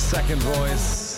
Second Voice.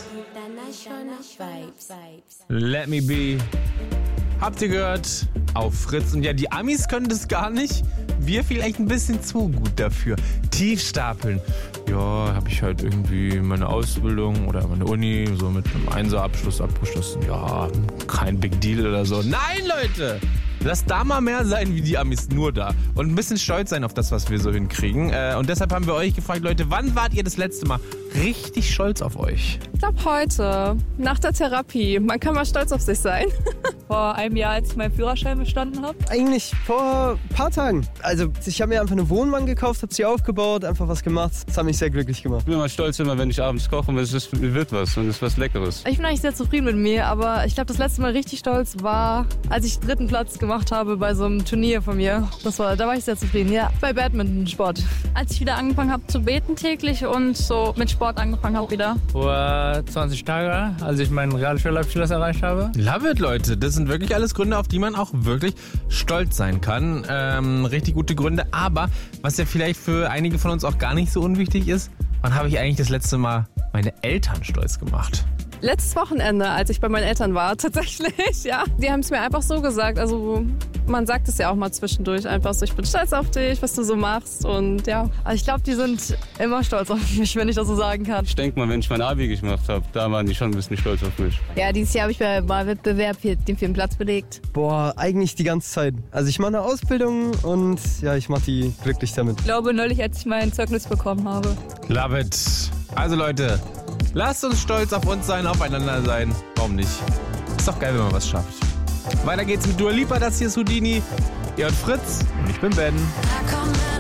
Let Me Be. Habt ihr gehört? Auf Fritz. Und ja, die Amis können das gar nicht. Wir vielleicht ein bisschen zu gut dafür. Tiefstapeln. Ja, habe ich halt irgendwie meine Ausbildung oder meine Uni so mit einem Einser-Abschluss abgeschlossen. Ja, kein Big Deal oder so. Nein, Leute! Lasst da mal mehr sein wie die Amis, nur da. Und ein bisschen stolz sein auf das, was wir so hinkriegen. Und deshalb haben wir euch gefragt, Leute, wann wart ihr das letzte Mal richtig stolz auf euch? Ich glaube heute, nach der Therapie. Man kann mal stolz auf sich sein. Vor einem Jahr, als ich meinen Führerschein bestanden habe. Eigentlich vor ein paar Tagen. Also ich habe mir einfach eine Wohnwagen gekauft, habe sie aufgebaut, einfach was gemacht. Das hat mich sehr glücklich gemacht. Ich bin immer stolz, wenn ich abends koche und es wird was und es ist was Leckeres. Ich bin eigentlich sehr zufrieden mit mir, aber ich glaube, das letzte Mal richtig stolz war, als ich 3. Platz gemacht habe bei so einem Turnier von mir. Da war ich sehr zufrieden, ja. Bei Badmintonsport. Als ich wieder angefangen habe zu beten täglich und so mit Sport angefangen habe wieder. Vor 20 Tagen, als ich meinen Realschulabschluss erreicht habe. Love it, Leute. Das sind wirklich alles Gründe, auf die man auch wirklich stolz sein kann. Richtig gute Gründe. Aber was ja vielleicht für einige von uns auch gar nicht so unwichtig ist, wann habe ich eigentlich das letzte Mal meine Eltern stolz gemacht? Letztes Wochenende, als ich bei meinen Eltern war, tatsächlich, ja. Die haben es mir einfach so gesagt, also man sagt es ja auch mal zwischendurch einfach so, ich bin stolz auf dich, was du so machst und ja. Also ich glaube, die sind immer stolz auf mich, wenn ich das so sagen kann. Ich denke mal, wenn ich mein Abi gemacht habe, da waren die schon ein bisschen stolz auf mich. Ja, dieses Jahr habe ich bei Wahlwettbewerb den 4. Platz belegt. Boah, eigentlich die ganze Zeit. Also ich mache eine Ausbildung und ja, ich mache die glücklich damit. Ich glaube, neulich, als ich mein Zeugnis bekommen habe. Love it. Also Leute, lasst uns stolz auf uns sein, aufeinander sein. Warum nicht? Ist doch geil, wenn man was schafft. Weiter geht's mit Dua Lipa, das hier ist Houdini. Ihr hört Fritz und ich bin Ben.